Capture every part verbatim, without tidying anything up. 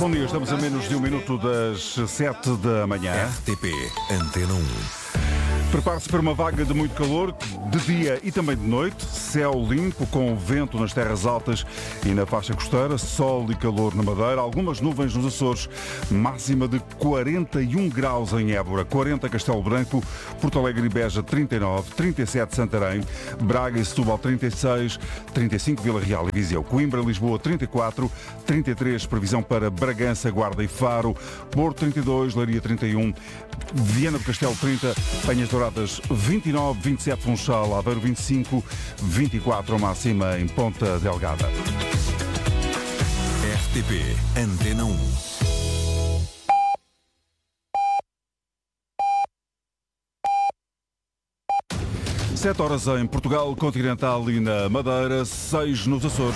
Bom dia, estamos a menos de um minuto das sete da manhã. R T P Antena um. Prepare-se para uma vaga de muito calor, de dia e também de noite. Céu limpo, com vento nas terras altas e na faixa costeira. Sol e calor na Madeira. Algumas nuvens nos Açores. Máxima de quarenta e um graus em Évora. quarenta Castelo Branco. Porto Alegre e Beja trinta e nove. trinta e sete Santarém. Braga e Setúbal trinta e seis. trinta e cinco Vila Real e Viseu. Coimbra e Lisboa trinta e quatro. trinta e três previsão para Bragança, Guarda e Faro. Porto trinta e dois. Leiria trinta e um. Viana do Castelo trinta. Penhas Douradas vinte e nove, vinte e sete Funchal, Aveiro vinte e cinco, vinte e quatro máxima em Ponta Delgada. R T P Antena um. sete horas em Portugal Continental e na Madeira, seis nos Açores.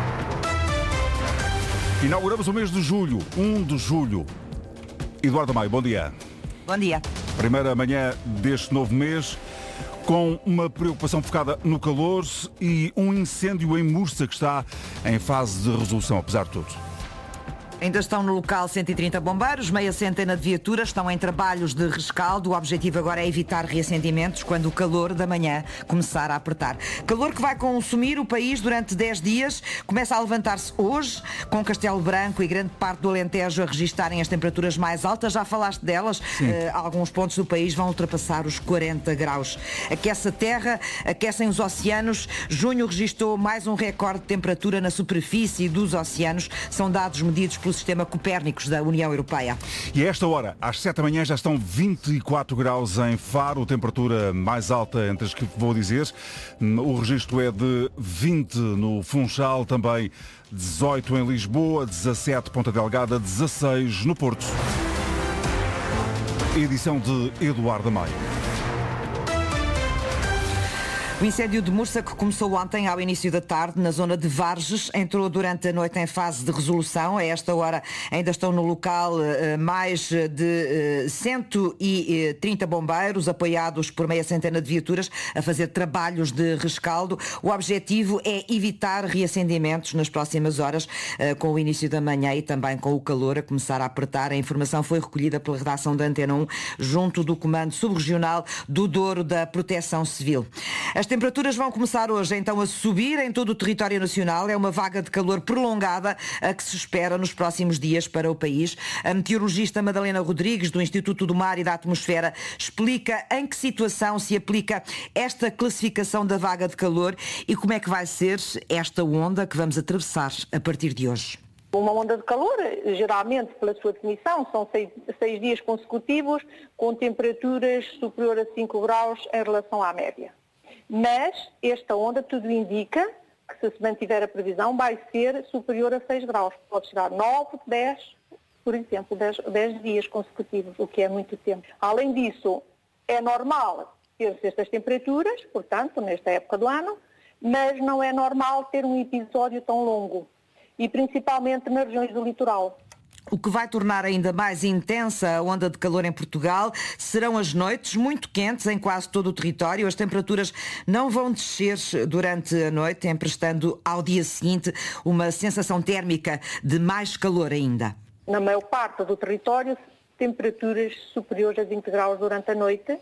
Inauguramos o mês de julho, um de julho. Eduardo Maio, bom dia. Bom dia. Primeira manhã deste novo mês, com uma preocupação focada no calor e um incêndio em Mursa que está em fase de resolução, apesar de tudo. Ainda estão no local cento e trinta bombeiros, meia centena de viaturas estão em trabalhos de rescaldo. O objetivo agora é evitar reacendimentos quando o calor da manhã começar a apertar. Calor que vai consumir o país durante dez dias. Começa a levantar-se hoje, com Castelo Branco e grande parte do Alentejo a registarem as temperaturas mais altas. Já falaste delas. Uh, alguns pontos do país vão ultrapassar os quarenta graus. Aquece a terra, aquecem os oceanos. Junho registrou mais um recorde de temperatura na superfície dos oceanos. São dados medidos pelo Sistema Copérnicos da União Europeia. E a esta hora, às sete da manhã, já estão vinte e quatro graus em Faro, temperatura mais alta entre as que vou dizer. O registro é de vinte no Funchal, também dezoito em Lisboa, dezassete Ponta Delgada, dezasseis no Porto. Edição de Eduardo Maio. O incêndio de Mursa, que começou ontem ao início da tarde na zona de Varges, entrou durante a noite em fase de resolução. A esta hora ainda estão no local mais de cento e trinta bombeiros, apoiados por meia centena de viaturas, a fazer trabalhos de rescaldo. O objetivo é evitar reacendimentos nas próximas horas, com o início da manhã e também com o calor a começar a apertar. A informação foi recolhida pela redação da Antena um, junto do Comando Subregional do Douro da Proteção Civil. As temperaturas vão começar hoje então a subir em todo o território nacional. É uma vaga de calor prolongada a que se espera nos próximos dias para o país. A meteorologista Madalena Rodrigues, do Instituto do Mar e da Atmosfera, explica em que situação se aplica esta classificação da vaga de calor e como é que vai ser esta onda que vamos atravessar a partir de hoje. Uma onda de calor, geralmente, pela sua definição, são seis, seis dias consecutivos com temperaturas superiores a cinco graus em relação à média. Mas esta onda tudo indica que, se se mantiver a previsão, vai ser superior a seis graus. Pode chegar a nove, dez, por exemplo, dez dias consecutivos, o que é muito tempo. Além disso, é normal ter estas temperaturas, portanto, nesta época do ano, mas não é normal ter um episódio tão longo, e principalmente nas regiões do litoral. O que vai tornar ainda mais intensa a onda de calor em Portugal serão as noites muito quentes em quase todo o território. As temperaturas não vão descer durante a noite, emprestando ao dia seguinte uma sensação térmica de mais calor ainda. Na maior parte do território, temperaturas superiores a vinte graus durante a noite,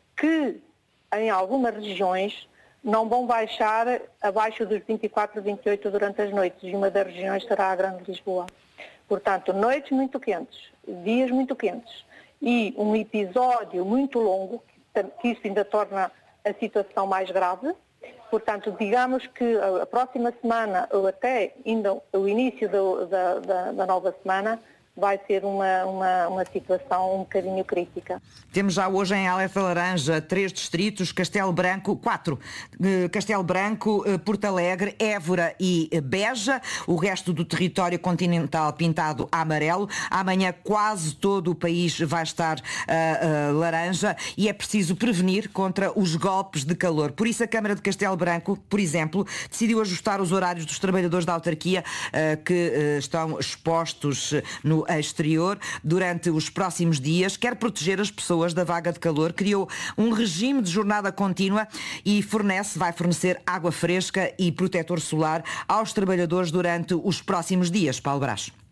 que em algumas regiões não vão baixar abaixo dos vinte e quatro, vinte e oito durante as noites, e uma das regiões será a Grande Lisboa. Portanto, noites muito quentes, dias muito quentes e um episódio muito longo, que isso ainda torna a situação mais grave. Portanto, digamos que a próxima semana, ou até ainda o início do, da, da, da nova semana, vai ser uma, uma, uma situação um bocadinho crítica. Temos já hoje em alerta laranja três distritos, Castelo Branco, quatro, Castelo Branco, Porto Alegre, Évora e Beja. O resto do território continental pintado a amarelo. Amanhã quase todo o país vai estar uh, uh, laranja e é preciso prevenir contra os golpes de calor. Por isso a Câmara de Castelo Branco, por exemplo, decidiu ajustar os horários dos trabalhadores da autarquia uh, que uh, estão expostos no exterior durante os próximos dias. Quer proteger as pessoas da vaga de calor, criou um regime de jornada contínua e fornece, vai fornecer água fresca e protetor solar aos trabalhadores durante os próximos dias. Paulo Brás.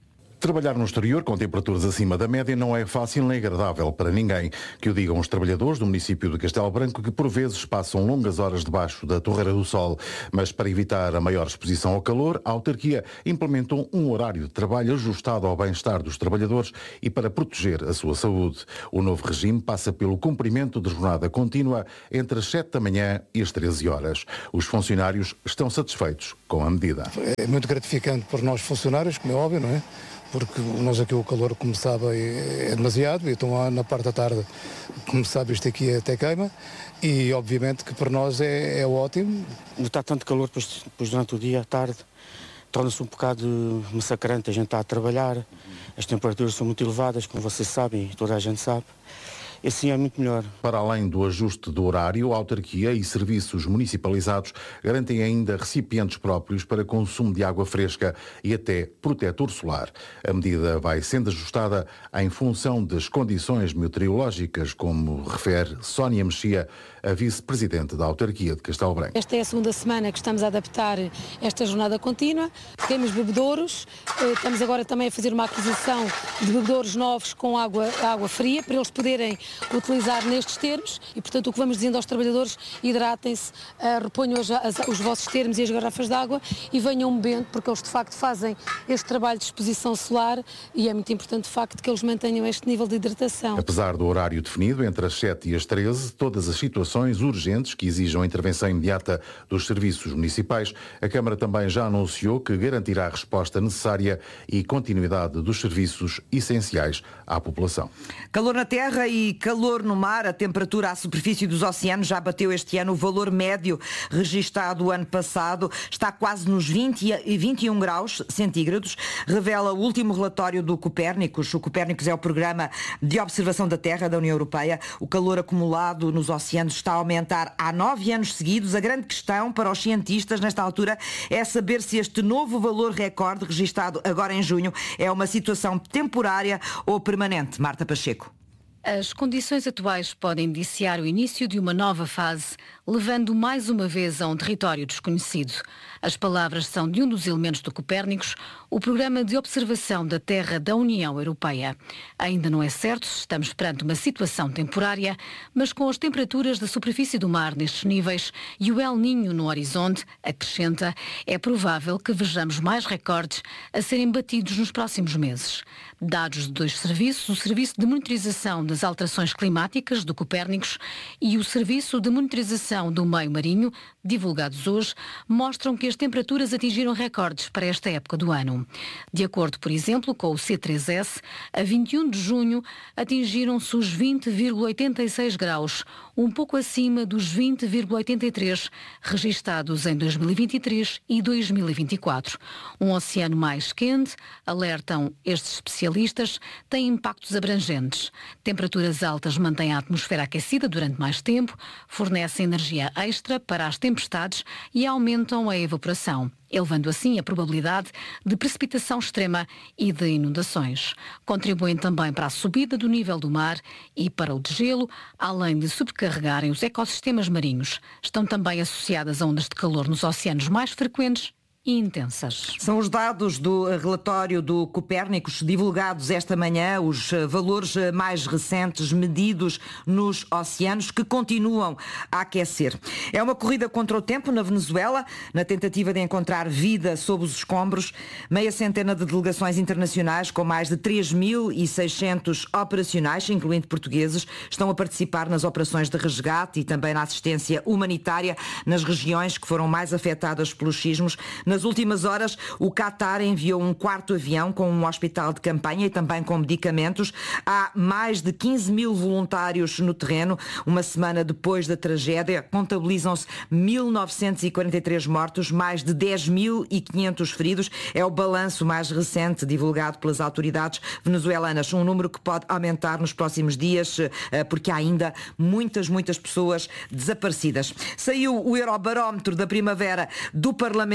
Trabalhar no exterior com temperaturas acima da média não é fácil nem agradável para ninguém. Que o digam os trabalhadores do município de Castelo Branco, que por vezes passam longas horas debaixo da torreira do sol. Mas para evitar a maior exposição ao calor, a autarquia implementou um horário de trabalho ajustado ao bem-estar dos trabalhadores e para proteger a sua saúde. O novo regime passa pelo cumprimento de jornada contínua entre as sete da manhã e as treze horas. Os funcionários estão satisfeitos com a medida. É muito gratificante para nós funcionários, como é óbvio, não é? Porque nós aqui o calor, como sabe, é demasiado, e então na parte da tarde, como sabe, isto aqui até queima, e obviamente que para nós é, é ótimo. Está tanto calor, depois, depois durante o dia, à tarde, torna-se um bocado massacrante, a gente está a trabalhar, as temperaturas são muito elevadas, como vocês sabem, e toda a gente sabe. Assim é muito melhor. Para além do ajuste do horário, a autarquia e serviços municipalizados garantem ainda recipientes próprios para consumo de água fresca e até protetor solar. A medida vai sendo ajustada em função das condições meteorológicas, como refere Sónia Mexia, a vice-presidente da autarquia de Castelo Branco. Esta é a segunda semana que estamos a adaptar esta jornada contínua. Temos bebedouros, estamos agora também a fazer uma aquisição de bebedouros novos com água, água fria, para eles poderem utilizar nestes termos, e portanto o que vamos dizendo aos trabalhadores: hidratem-se, uh, reponham os, as, os vossos termos e as garrafas de água e venham bebendo, porque eles de facto fazem este trabalho de exposição solar e é muito importante de facto que eles mantenham este nível de hidratação. Apesar do horário definido entre as sete e as treze, todas as situações urgentes que exijam intervenção imediata dos serviços municipais, a Câmara também já anunciou que garantirá a resposta necessária e continuidade dos serviços essenciais à população. Calor na terra e calor no mar. A temperatura à superfície dos oceanos já bateu este ano o valor médio registado o ano passado. Está quase nos vinte e vinte e um graus centígrados, revela o último relatório do Copérnicos. O Copérnicos é o programa de observação da Terra da União Europeia. O calor acumulado nos oceanos está a aumentar há nove anos seguidos. A grande questão para os cientistas nesta altura é saber se este novo valor recorde registado agora em junho é uma situação temporária ou permanente. Marta Pacheco. As condições atuais podem indiciar o início de uma nova fase, levando mais uma vez a um território desconhecido. As palavras são de um dos elementos do Copérnicos, o programa de observação da Terra da União Europeia. Ainda não é certo se estamos perante uma situação temporária, mas com as temperaturas da superfície do mar nestes níveis e o El Niño no horizonte, acrescenta, é provável que vejamos mais recordes a serem batidos nos próximos meses. Dados de dois serviços, o Serviço de Monitorização das Alterações Climáticas do Copérnicos e o Serviço de Monitorização do Meio Marinho, divulgados hoje, mostram que as temperaturas atingiram recordes para esta época do ano. De acordo, por exemplo, com o C três S, a vinte e um de junho atingiram-se os vinte vírgula oitenta e seis graus, um pouco acima dos vinte vírgula oitenta e três registados em dois mil e vinte e três e dois mil e vinte e quatro. Um oceano mais quente, alertam estes especialistas, tem impactos abrangentes. Temperaturas altas mantêm a atmosfera aquecida durante mais tempo, fornecem energia extra para as tempestades e aumentam a evaporação, elevando assim a probabilidade de precipitação extrema e de inundações. Contribuem também para a subida do nível do mar e para o degelo, além de sobrecarregarem os ecossistemas marinhos. Estão também associadas a ondas de calor nos oceanos mais frequentes e intensas. São os dados do relatório do Copérnicos divulgados esta manhã, os valores mais recentes medidos nos oceanos que continuam a aquecer. É uma corrida contra o tempo na Venezuela, na tentativa de encontrar vida sob os escombros. Meia centena de delegações internacionais com mais de três mil e seiscentos operacionais, incluindo portugueses, estão a participar nas operações de resgate e também na assistência humanitária nas regiões que foram mais afetadas pelos sismos. Nas últimas horas, o Qatar enviou um quarto avião com um hospital de campanha e também com medicamentos. Há mais de quinze mil voluntários no terreno. Uma semana depois da tragédia, contabilizam-se mil novecentos e quarenta e três mortos, mais de dez mil e quinhentos feridos. É o balanço mais recente divulgado pelas autoridades venezuelanas. Um número que pode aumentar nos próximos dias, porque há ainda muitas, muitas pessoas desaparecidas. Saiu o Eurobarómetro da primavera do Parlamento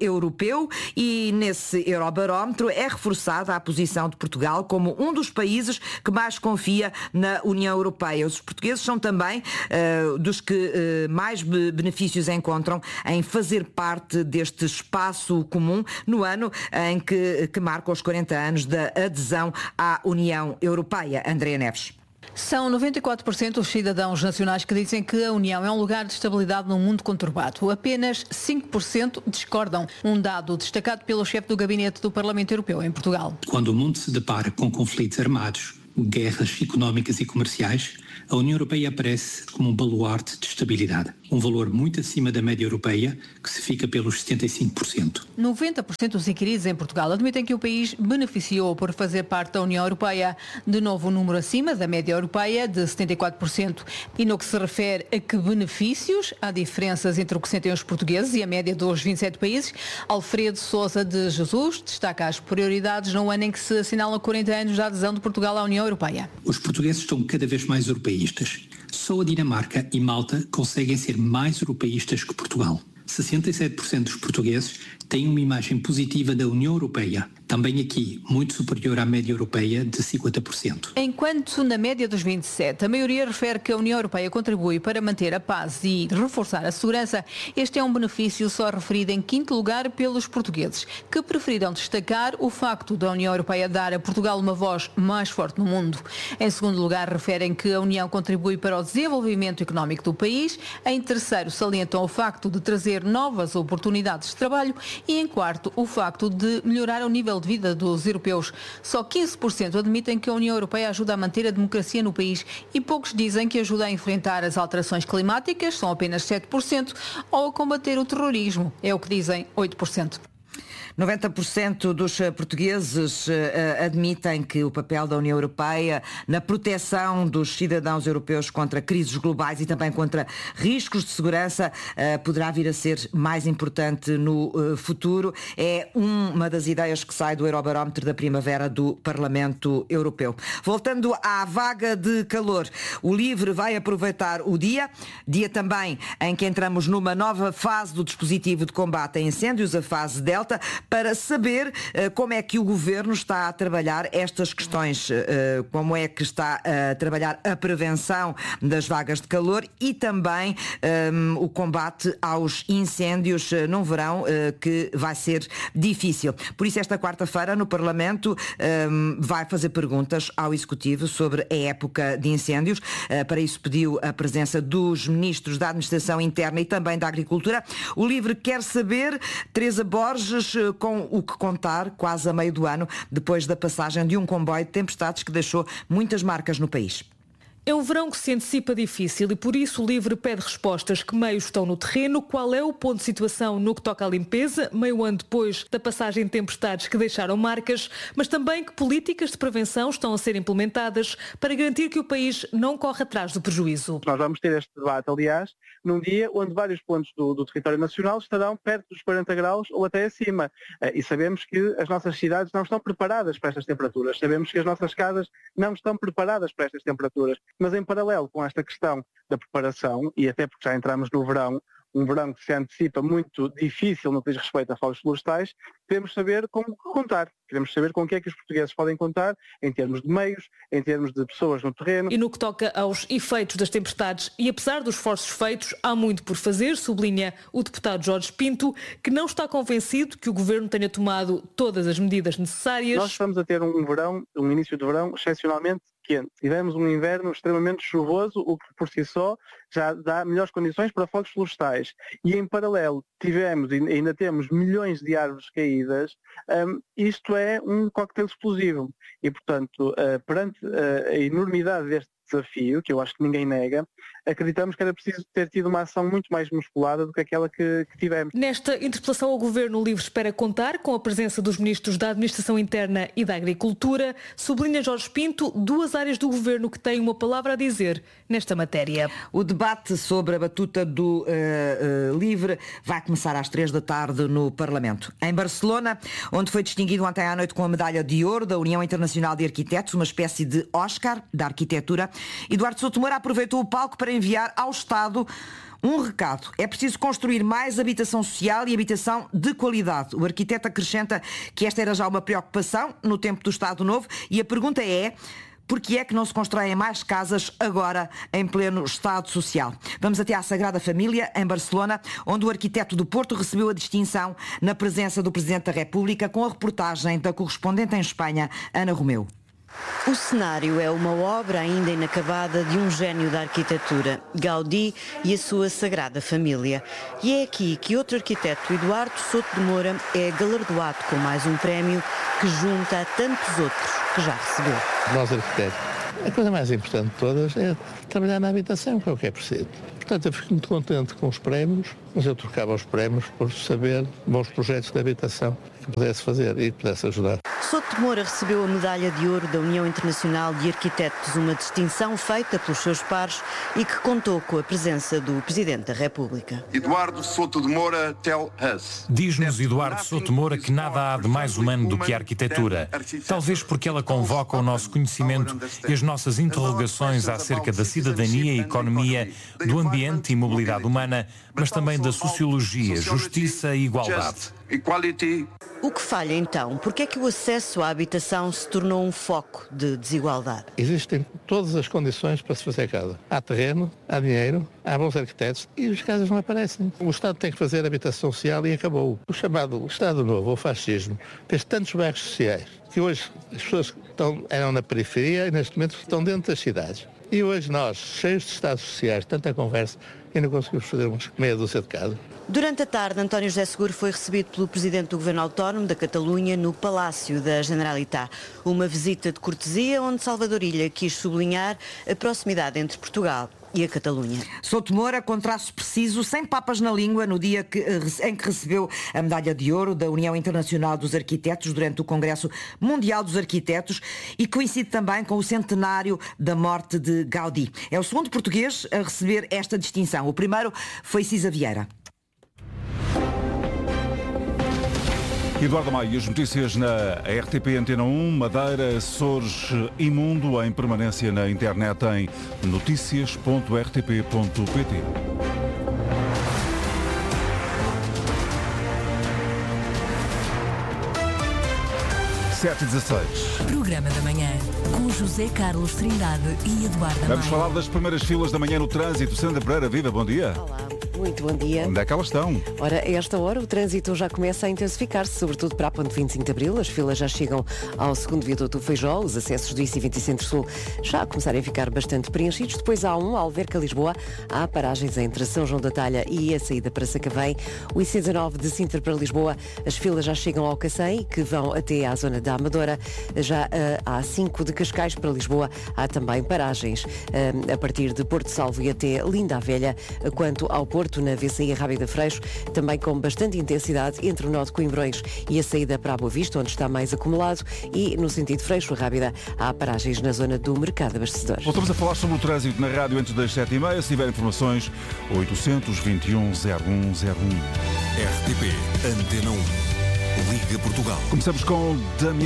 europeu e nesse Eurobarómetro é reforçada a posição de Portugal como um dos países que mais confia na União Europeia. Os portugueses são também uh, dos que uh, mais benefícios encontram em fazer parte deste espaço comum no ano em que, que marca os quarenta anos da adesão à União Europeia. Andréa Neves. São noventa e quatro por cento dos cidadãos nacionais que dizem que a União é um lugar de estabilidade num mundo conturbado. Apenas cinco por cento discordam. Um dado destacado pelo chefe do gabinete do Parlamento Europeu em Portugal. Quando o mundo se depara com conflitos armados, guerras económicas e comerciais, a União Europeia aparece como um baluarte de estabilidade. Um valor muito acima da média europeia, que se fica pelos setenta e cinco por cento. noventa por cento dos inquiridos em Portugal admitem que o país beneficiou por fazer parte da União Europeia. De novo, um número acima da média europeia, de setenta e quatro por cento. E no que se refere a que benefícios, há diferenças entre o que sentem os portugueses e a média dos vinte e sete países. Alfredo Sousa de Jesus destaca as prioridades no ano em que se assinalam quarenta anos da adesão de Portugal à União Europeia. Os portugueses estão cada vez mais europeístas. Só a Dinamarca e Malta conseguem ser mais europeístas que Portugal. sessenta e sete por cento dos portugueses têm uma imagem positiva da União Europeia. Também aqui, muito superior à média europeia de cinquenta por cento. Enquanto na média dos vinte e sete, a maioria refere que a União Europeia contribui para manter a paz e reforçar a segurança, este é um benefício só referido em quinto lugar pelos portugueses, que preferiram destacar o facto da União Europeia dar a Portugal uma voz mais forte no mundo. Em segundo lugar, referem que a União contribui para o desenvolvimento económico do país. Em terceiro, salientam o facto de trazer novas oportunidades de trabalho e em quarto, o facto de melhorar o nível de vida dos europeus. Só quinze por cento admitem que a União Europeia ajuda a manter a democracia no país e poucos dizem que ajuda a enfrentar as alterações climáticas, são apenas sete por cento, ou a combater o terrorismo, é o que dizem oito por cento. noventa por cento dos portugueses uh, admitem que o papel da União Europeia na proteção dos cidadãos europeus contra crises globais e também contra riscos de segurança uh, poderá vir a ser mais importante no uh, futuro. É uma das ideias que sai do Eurobarómetro da primavera do Parlamento Europeu. Voltando à vaga de calor, o LIVRE vai aproveitar o dia, dia também em que entramos numa nova fase do dispositivo de combate a incêndios, a fase Delta, para saber uh, como é que o Governo está a trabalhar estas questões, uh, como é que está a trabalhar a prevenção das vagas de calor e também um, o combate aos incêndios uh, num verão uh, que vai ser difícil. Por isso, esta quarta-feira, no Parlamento, um, vai fazer perguntas ao Executivo sobre a época de incêndios. Uh, para isso, pediu a presença dos Ministros da Administração Interna e também da Agricultura. O LIVRE quer saber, Teresa Borges, com o que contar quase a meio do ano, depois da passagem de um comboio de tempestades que deixou muitas marcas no país. É um verão que se antecipa difícil e por isso o LIVRE pede respostas. Que meios estão no terreno? Qual é o ponto de situação no que toca à limpeza, meio ano depois da passagem de tempestades que deixaram marcas, mas também que políticas de prevenção estão a ser implementadas para garantir que o país não corre atrás do prejuízo. Nós vamos ter este debate, aliás, num dia onde vários pontos do, do território nacional estarão perto dos quarenta graus ou até acima. E sabemos que as nossas cidades não estão preparadas para estas temperaturas. Sabemos que as nossas casas não estão preparadas para estas temperaturas. Mas em paralelo com esta questão da preparação, e até porque já entramos no verão, um verão que se antecipa muito difícil no que diz respeito a fogos florestais, queremos saber com o que contar. Queremos saber com o que é que os portugueses podem contar em termos de meios, em termos de pessoas no terreno. E no que toca aos efeitos das tempestades, e apesar dos esforços feitos, há muito por fazer, sublinha o deputado Jorge Pinto, que não está convencido que o Governo tenha tomado todas as medidas necessárias. Nós estamos a ter um verão, um início de verão excepcionalmente quente. Tivemos um inverno extremamente chuvoso, o que por si só já dá melhores condições para fogos florestais. E em paralelo tivemos e ainda temos milhões de árvores caídas. Um, isto é um coquetel explosivo. E, portanto, uh, perante uh, a enormidade deste desafio, que eu acho que ninguém nega, acreditamos que era preciso ter tido uma ação muito mais musculada do que aquela que, que tivemos. Nesta interpelação ao Governo, o LIVRE espera contar com a presença dos Ministros da Administração Interna e da Agricultura. Sublinha Jorge Pinto duas áreas do Governo que têm uma palavra a dizer nesta matéria. O debate sobre a batuta do uh, uh, LIVRE vai começar às três da tarde no Parlamento. Em Barcelona, onde foi distinguido ontem à noite com a medalha de ouro da União Internacional de Arquitetos, uma espécie de Oscar da arquitetura, Eduardo Souto Moura aproveitou o palco para enviar ao Estado Um recado: é preciso construir mais habitação social e habitação de qualidade. O arquiteto acrescenta que esta era já uma preocupação no tempo do Estado Novo e a pergunta é: por que é que não se constroem mais casas agora em pleno Estado Social? Vamos até à Sagrada Família, em Barcelona, onde o arquiteto do Porto recebeu a distinção na presença do Presidente da República, com a reportagem da correspondente em Espanha, Ana Romeu. O cenário é uma obra ainda inacabada de um gênio da arquitetura, Gaudí e a sua Sagrada Família. E é aqui que outro arquiteto, Eduardo Souto de Moura, é galardoado com mais um prémio que junta a tantos outros que já recebeu. Nós, arquitetos, a coisa mais importante de todas é trabalhar na habitação, que é o que é preciso. Portanto, eu fico muito contente com os prémios, mas eu trocava os prémios por saber bons projetos de habitação que pudesse fazer e que pudesse ajudar. Souto de Moura recebeu a Medalha de Ouro da União Internacional de Arquitetos, uma distinção feita pelos seus pares e que contou com a presença do Presidente da República. Eduardo Souto de Moura tell us. Diz-nos Eduardo Souto de Moura que nada há de mais humano do que a arquitetura. Talvez porque ela convoca o nosso conhecimento e as nossas interrogações acerca da cidadania e economia, do ambiente e mobilidade humana, mas também da sociologia, justiça e igualdade. O que falha então? Porque é que o acesso à habitação se tornou um foco de desigualdade? Existem todas as condições para se fazer casa. Há terreno, há dinheiro, há bons arquitetos e as casas não aparecem. O Estado tem que fazer habitação social e acabou. O chamado Estado Novo, ou fascismo, fez tantos bairros sociais que hoje as pessoas que estão, eram na periferia e neste momento estão dentro das cidades. E hoje nós, cheios de estados sociais, tanta conversa, ainda conseguimos fazer umas meia dúzia de casa. Durante a tarde, António José Seguro foi recebido pelo Presidente do Governo Autónomo da Catalunha no Palácio da Generalitat. Uma visita de cortesia onde Salvador Illa quis sublinhar a proximidade entre Portugal e a Catalunha. Souto de Moura, com traço preciso, sem papas na língua, no dia que, em que recebeu a Medalha de Ouro da União Internacional dos Arquitetos durante o Congresso Mundial dos Arquitetos e coincide também com o centenário da morte de Gaudí. É o segundo português a receber esta distinção. O primeiro foi Cisa Vieira. Eduardo Maia, as notícias na R T P Antena um, Madeira, Açores e Mundo, em permanência na internet em notícias ponto r t p ponto p t. sete e dezasseis. Programa da manhã, com José Carlos Trindade e Eduardo Maia. Vamos falar das primeiras filas da manhã no trânsito. Sandra Pereira, viva, bom dia. Olá. Muito bom dia. Onde é que elas estão? Ora, a esta hora o trânsito já começa a intensificar-se, sobretudo para a ponte vinte e cinco de Abril. As filas já chegam ao segundo viaduto do Feijó. Os acessos do I C vinte Centro-Sul já começarem a ficar bastante preenchidos. Depois há um, Alverca-Lisboa. Há paragens entre São João da Talha e a saída para Sacavém. O I C dezanove de Sintra para Lisboa. As filas já chegam ao Cacém, que vão até à zona da Amadora. Já uh, há cinco de Cascais para Lisboa. Há também paragens uh, a partir de Porto Salvo e até Linda a Velha. Quanto ao Porto, na V C I Rábida Freixo, também com bastante intensidade entre o nó de Coimbrões e a saída para a Boa Vista, onde está mais acumulado, e no sentido Freixo Rábida há paragens na zona do Mercado Abastecedor. Voltamos a falar sobre o trânsito na rádio antes das sete e meia. Se tiver informações, oitocentos, vinte e um, zero um zero um. R T P Antena um. Liga Portugal. Começamos com Damião.